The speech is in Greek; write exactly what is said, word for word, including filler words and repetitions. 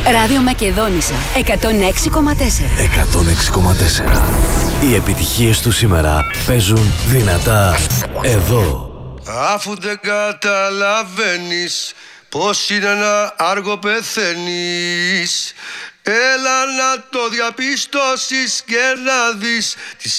Ράδιο Μακεδόνισσα εκατόν έξι κόμμα τέσσερα. εκατόν έξι κόμμα τέσσερα. Οι επιτυχίες του σήμερα παίζουν δυνατά εδώ. Αφού δεν καταλαβαίνεις πως είναι να άργο πεθαίνεις, έλα να το διαπιστώσεις και να δεις τις